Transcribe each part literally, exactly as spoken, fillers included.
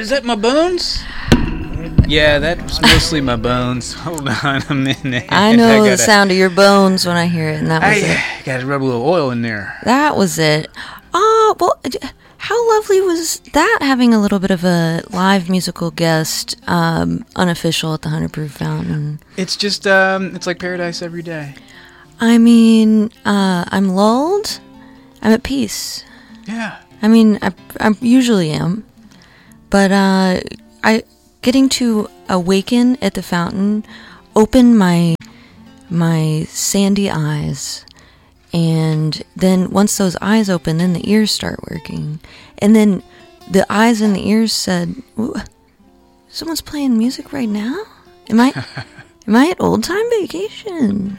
is that my bones? Yeah, that's mostly my bones. Hold on a minute. I know I the gotta, sound of your bones when I hear it, and that was I it. gotta rub a little oil in there. That was it. Oh, well, how lovely was that, having a little bit of a live musical guest, um, unofficial at the one hundred Proof Fountain? It's just, um, it's like paradise every day. I mean, uh, I'm lulled. I'm at peace. Yeah. I mean, I, I usually am. But uh, I getting to awaken at the fountain, open my my sandy eyes, and then once those eyes open, then the ears start working, and then the eyes and the ears said, "Someone's playing music right now. Am I am I at Old Time Vacation?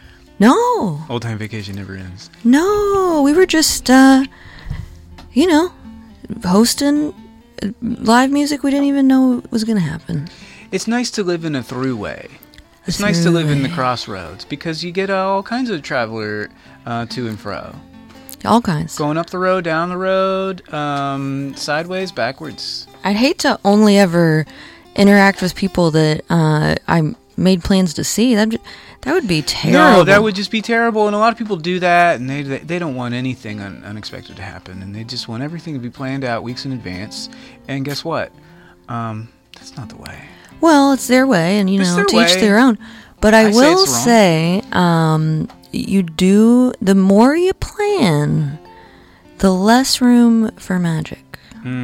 No, Old Time Vacation never ends. No, we were just uh, you know, hosting live music we didn't even know was going to happen." It's nice to live in a throughway. It's nice to live in the crossroads because you get all kinds of traveler uh, to and fro. All kinds. Going up the road, down the road, um, sideways, backwards. I'd hate to only ever interact with people that uh, I made plans to see. That that would be terrible. No, that would just be terrible. And a lot of people do that, and they they, they don't want anything un, unexpected to happen, and they just want everything to be planned out weeks in advance. And guess what? Um, that's not the way. Well, it's their way, and you It's know, their to each way. their own. But I, I say will it's wrong. say, um, you do the more you plan, the less room for magic.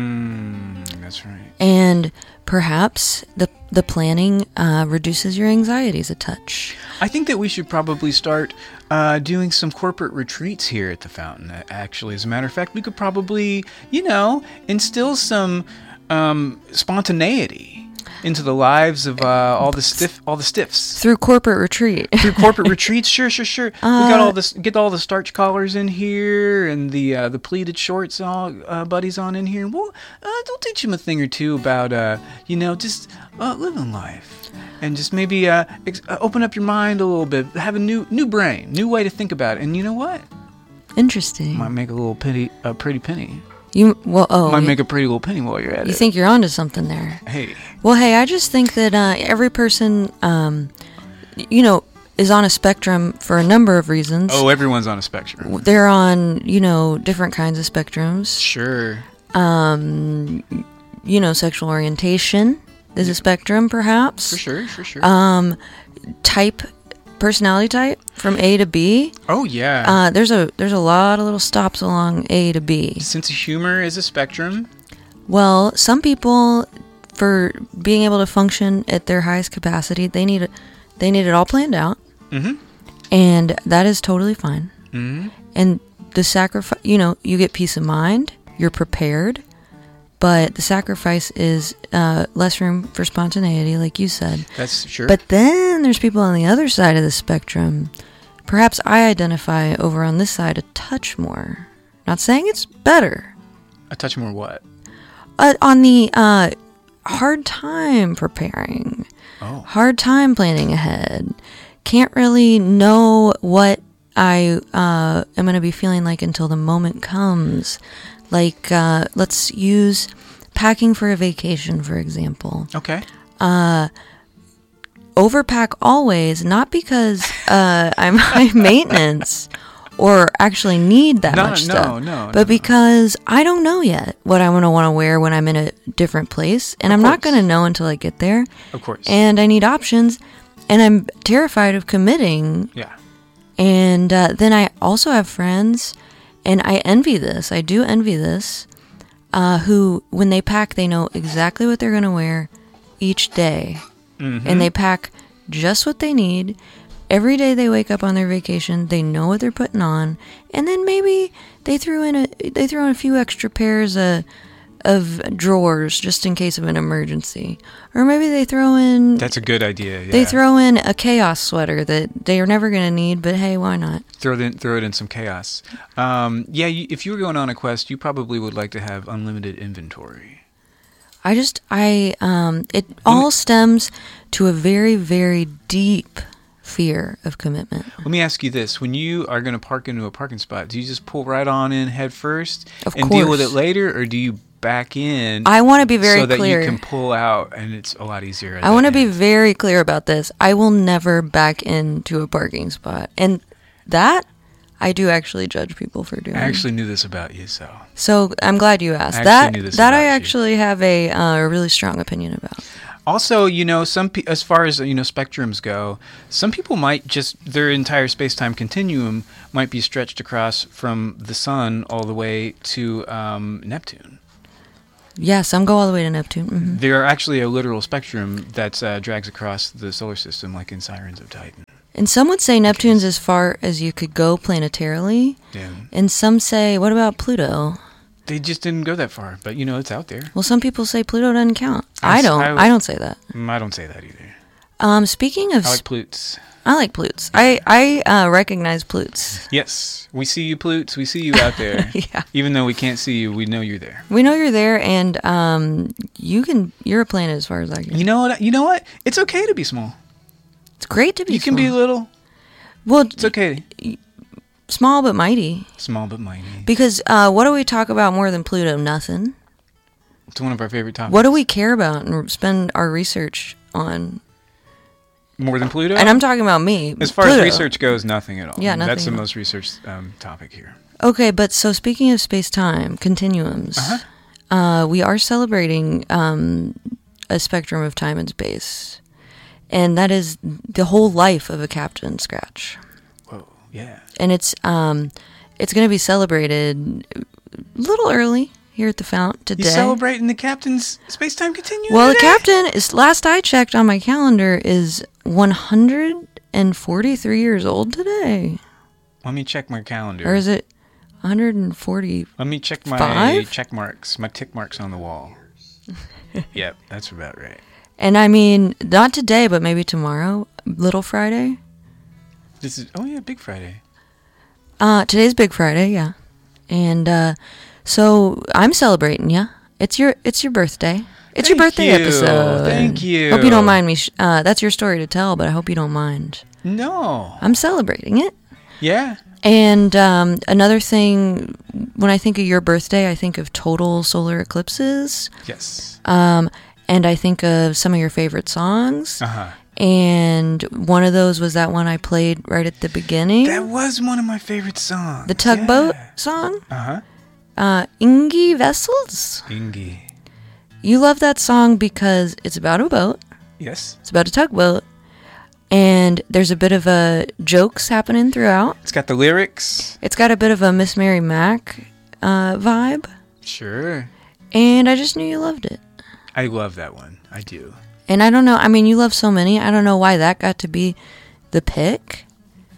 Mm, that's right. And perhaps the the planning uh, reduces your anxieties a touch. I think that we should probably start uh, doing some corporate retreats here at the fountain. uh, Actually, as a matter of fact, we could probably, you know, instill some um, spontaneity into the lives of uh, all the stiff, all the stiffs. Through corporate retreat. Through corporate retreats, sure, sure, sure. Uh, we got all this, get all the starch collars in here, and the uh, the pleated shorts, all uh, buddies on in here. And we'll, uh, we'll teach them a thing or two about, uh, you know, just uh, living life, and just maybe uh, ex- uh, open up your mind a little bit, have a new new brain, new way to think about it. And you know what? Interesting. Might make a little penny, a pretty penny. You well, oh, Might you, make a pretty little penny while you're at you it. think you're onto something there? Hey. Well, hey, I just think that uh, every person, um, you know, is on a spectrum for a number of reasons. Oh, everyone's on a spectrum. They're on, you know, different kinds of spectrums. Sure. Um, you know, sexual orientation is a spectrum, perhaps. For sure, for sure. Um, type, personality type from A to B. Oh yeah. Uh, there's a there's a lot of little stops along A to B. Sense of humor is a spectrum. Well, some people, for being able to function at their highest capacity, they need it. They need it all planned out, Mm-hmm. and that is totally fine. Mm-hmm. And the sacrifice, you know, you get peace of mind. You're prepared, but the sacrifice is uh, less room for spontaneity, like you said. That's sure. But then there's people on the other side of the spectrum. Perhaps I identify over on this side a touch more. Not saying it's better. a touch more what? Uh, on the uh, hard time preparing, Oh. hard time planning ahead. Can't really know what I uh, am going to be feeling like until the moment comes. Like, uh, let's use packing for a vacation, for example. Okay. Uh, overpack always, not because uh, I'm high maintenance or actually need that No, much no, stuff, no, but no. because I don't know yet what I want to want to wear when I'm in a different place, and Of I'm not course. going to know until I get there, Of course. and I need options, and I'm terrified of committing, yeah. and uh, then I also have friends, and I envy this, I do envy this, uh, who, when they pack, they know exactly what they're going to wear each day. Mm-hmm. And they pack just what they need. Every day they wake up on their vacation, they know what they're putting on, and then maybe they threw in a they throw in a few extra pairs of of drawers just in case of an emergency, or maybe they throw in That's a good idea. Yeah. they throw in a chaos sweater that they are never going to need, but hey, why not? throw it in, throw it in some chaos. Um, yeah. You, if you were going on a quest, you probably would like to have unlimited inventory. I just I um it all stems to a very very deep fear of commitment. Let me ask you this: when you are going to park into a parking spot, do you just pull right on in head first Of and deal with course. it later, or do you back in. I want to be very so that clear. you can pull out, and it's a lot easier. I want to be very clear about this. I will never back into a parking spot, and that I do actually judge people for doing. I actually knew this about you, so. So I'm glad you asked. I that actually knew this that about I you. actually have a uh, a really strong opinion about. Also, you know, some pe- as far as you know, spectrums go, some people might just their entire space-time continuum might be stretched across from the sun all the way to um, Neptune. Yeah, some go all the way to Neptune. hmm There are actually a literal spectrum that uh, drags across the solar system, like in Sirens of Titan. And some would say Neptune's as far as you could go planetarily. Yeah. And some say, what about Pluto? They just didn't go that far, but you know, it's out there. Well, some people say Pluto doesn't count. I I, s- don't. I w- I, don't say that. Mm, I don't say that either. Um, speaking of, I s- like Plutes. I like Plutes. I I uh, recognize Plutes. Yes, we see you, Plutes. We see you out there. Yeah. Even though we can't see you, we know you're there. We know you're there, and um, you can. You're a planet as far as I can. You know what? You know what? It's okay to be small. It's great to be. You can be small. little. well, It's okay. small but mighty. Small but mighty. Because uh, what do we talk about more than Pluto? Nothing. It's one of our favorite topics. What do we care about and spend our research on? More than Pluto? And I'm talking about me. As far Pluto. as research goes, nothing at all. Yeah, nothing That's the at all. most researched um, topic here. Okay, but so speaking of space-time continuums, Uh-huh. uh, we are celebrating um, a spectrum of time and space, and that is the whole life of a Captain Scratch. Whoa, yeah. And it's um, it's going to be celebrated a little early here at the Fount today. You celebrating the captain's space-time continuum well, the today? captain is, last I checked on my calendar, is one hundred forty-three years old today. Let me check my calendar. Or is it one hundred forty? Let me check my Five? check marks, my tick marks on the wall. Yep, that's about right. And I mean, not today, but maybe tomorrow, Little Friday. This is oh yeah, Big Friday. Uh, today's Big Friday, yeah. And uh, so I'm celebrating ya. It's your it's your birthday. It's your Thank birthday you. episode. Thank you. Hope you don't mind me. Sh- uh, that's your story to tell, but I hope you don't mind. No. I'm celebrating it. Yeah. And um, another thing, when I think of your birthday, I think of total solar eclipses. Yes. Um, and I think of some of your favorite songs. Uh huh. And one of those was that one I played right at the beginning. That was one of my favorite songs. The tugboat Yeah. song. Uh huh. Uh, Ingi Vessels. Ingi. You love that song because it's about a boat. Yes. It's about a tugboat. And there's a bit of a jokes happening throughout. It's got the lyrics. It's got a bit of a Miss Mary Mack uh, vibe. Sure. And I just knew you loved it. I love that one. I do. And I don't know. I mean, you love so many. I don't know why that got to be the pick.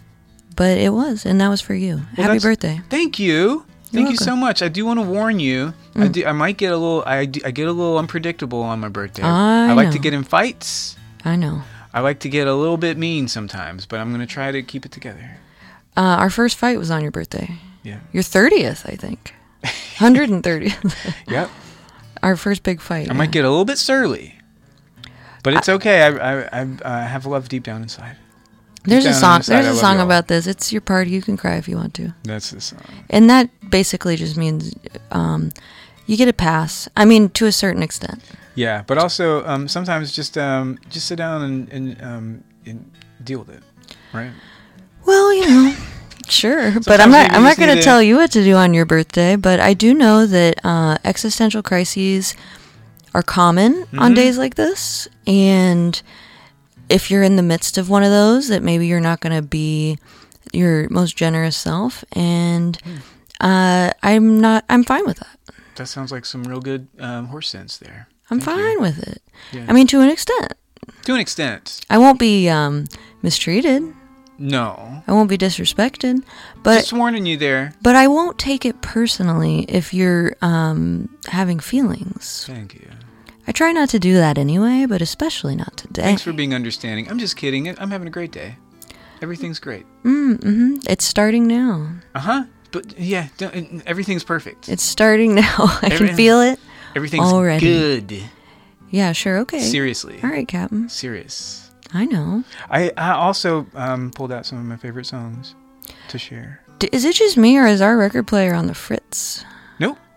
But it was. And that was for you. Well, Happy that's- birthday. Thank you. Thank you welcome. so much. I do want to warn you. Mm. I do. I might get a little. I, do, I get a little unpredictable on my birthday. I like know. to get in fights. I know. I like to get a little bit mean sometimes, but I'm gonna try to keep it together. Uh, our first fight was on your birthday. Yeah. Your thirtieth, I think. one hundred thirtieth. Yep. Our first big fight. I might get a little bit surly, but it's okay. I I, I uh, have love deep down inside. There's a down song. inside, There's I a love song y'all. about this. It's your party. You can cry if you want to. That's the song. And that basically just means um, you get a pass. I mean, to a certain extent. Yeah, but also um, sometimes just um, just sit down and and, um, and deal with it, right? Well, you know, sure. But Sometimes I'm not. maybe I'm you not just going need to to- tell you what to do on your birthday. But I do know that uh, existential crises are common on Mhm. days like this, and if you're in the midst of one of those, that maybe you're not going to be your most generous self, and uh, I'm not. I'm fine with that. That sounds like some real good um, horse sense there. I'm Thank fine you. with it. Yeah. I mean, to an extent. To an extent. I won't be um, mistreated. No. I won't be disrespected. But Just warning you there. but I won't take it personally if you're um, having feelings. Thank you. I try not to do that anyway, but especially not today. Thanks for being understanding. I'm just kidding. I'm having a great day. Everything's great. Mm, hmm It's starting now. Uh huh. But yeah, don't, everything's perfect. It's starting now. I Every- can feel it. Everything's already. good. Yeah, sure. Okay. Seriously. All right, Captain. Serious. I know. I, I also um, pulled out some of my favorite songs to share. D- is it just me, or is our record player on the fritz? Nope.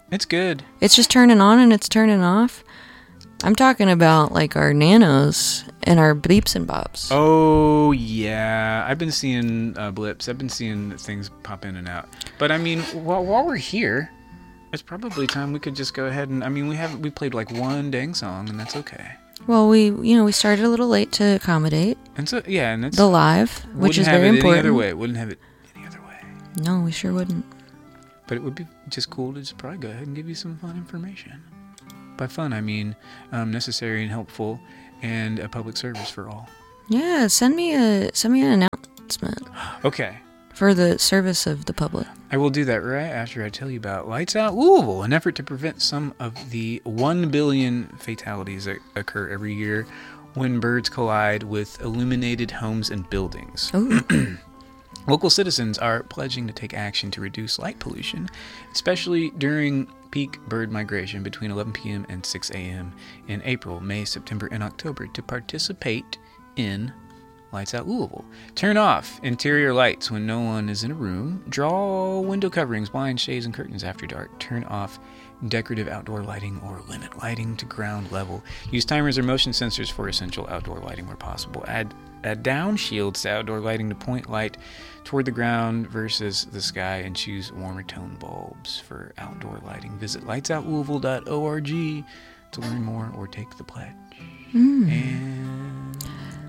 It's good. It's just turning on and it's turning off. I'm talking about like our nanos and our bleeps and bops. Oh, yeah. I've been seeing uh, blips. I've been seeing things pop in and out. But I mean, while, while we're here, it's probably time we could just go ahead and, I mean, we have we played like one dang song, and that's okay. Well, we, you know, we started a little late to accommodate. And so, yeah, and it's the live, which is very important. Wouldn't have it important. any other way. Wouldn't have it any other way. No, we sure wouldn't. But it would be just cool to just probably go ahead and give you some fun information. By fun, I mean um, necessary and helpful, and a public service for all. Yeah, send me a send me an announcement. Okay. For the service of the public. I will do that right after I tell you about Lights Out Louisville, an effort to prevent some of the one billion fatalities that occur every year when birds collide with illuminated homes and buildings. Ooh. Local citizens are pledging to take action to reduce light pollution, especially during peak bird migration between eleven p.m. and six a.m. in April, May, September, and October to participate in Lights Out Louisville. Turn off interior lights when no one is in a room. Draw window coverings, blinds, shades, and curtains after dark. Turn off decorative outdoor lighting or limit lighting to ground level. Use timers or motion sensors for essential outdoor lighting where possible. Add Add down shields to outdoor lighting to point light toward the ground versus the sky, and choose warmer tone bulbs for outdoor lighting. Visit lights out louisville dot org to learn more or take the pledge. Mm. And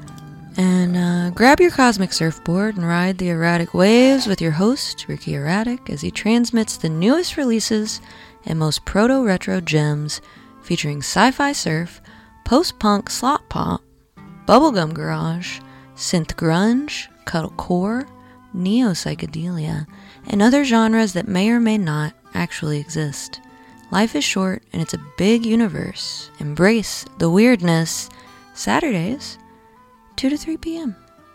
And uh, grab your cosmic surfboard and ride the erratic waves with your host, Ricky Erratic, as he transmits the newest releases and most proto-retro gems featuring sci-fi surf, post-punk slot pop, bubblegum garage, synth grunge, cuddlecore, neo-psychedelia, and other genres that may or may not actually exist. Life is short and it's a big universe. Embrace the weirdness. Saturdays, two to three p.m.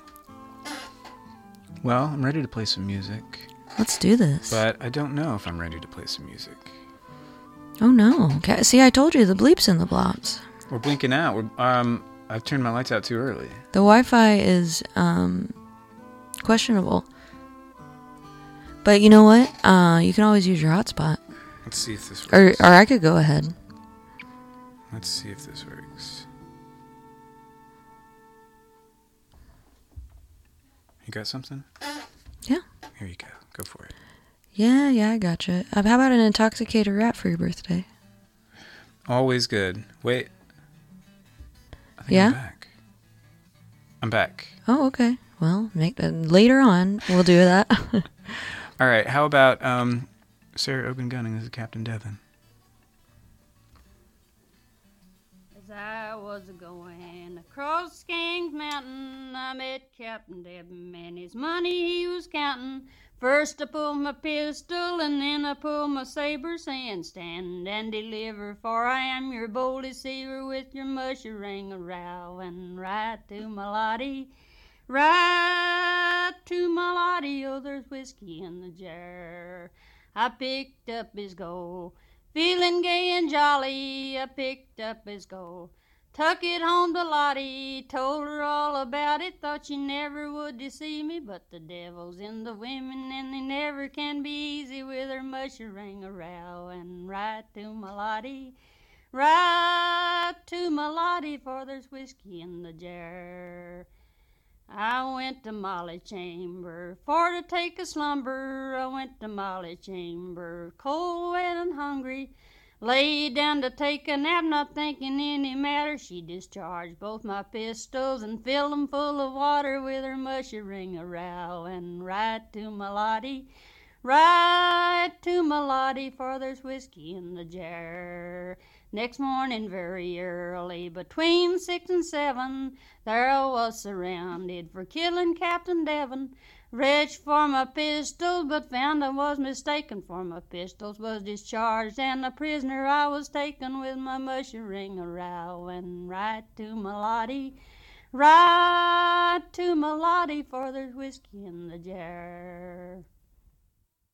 well, I'm ready to play some music, Let's do this. but I don't know if I'm ready to play some music. Oh no. Okay. See, I told you the bleeps and the blops. We're blinking out. We're, um, I've turned my lights out too early. The Wi-Fi is um, questionable. But you know what? Uh, you can always use your hotspot. Let's see if this Or, works. or I could go ahead. Let's see if this works. You got something? Yeah. Here you go. Go for it. Yeah, yeah, I gotcha. Uh, how about an intoxicated rap for your birthday? Always good. Wait. I think Yeah? I'm back. I'm back. Oh, okay. Well, make that later on. We'll do that. All right. How about um, Sarah Open Gunning as Captain Devon? As I was going across Skaggs Mountain, I met Captain Devon and his money he was counting. First I pulled my pistol and then I pulled my saber, saying, "Stand and deliver, for I am your bold deceiver with your mushy ring a row." And right to my lottie, right to my lottie, oh, there's whiskey in the jar. I picked up his gold, feeling gay and jolly, I picked up his gold. Tuck it home to Lottie, told her all about it, thought she never would deceive me, but the devil's in the women and they never can be easy with her mushy ring a row. And right to my Lottie, right to my Lottie, for there's whiskey in the jar. I went to Molly Chamber for to take a slumber. I went to Molly Chamber, cold, wet, and hungry. Lay down to take a nap, not thinking any matter. She discharged both my pistols and filled 'em full of water with her mushy ring a row. And right to my Lottie, right to my Lottie, for there's whiskey in the jar. Next morning very early, between six and seven, there I was surrounded for killing Captain Devon. Reached for my pistols, but found I was mistaken, for my pistols was discharged, and a prisoner I was taken with my mushy ring a row. And right to my Lottie, right to my Lottie, for there's whiskey in the jar.